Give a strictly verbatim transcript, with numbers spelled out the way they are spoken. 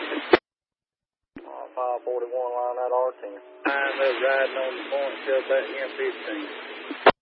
Uh, five forty-one line at R ten. I'm riding on the point till about M fifteen.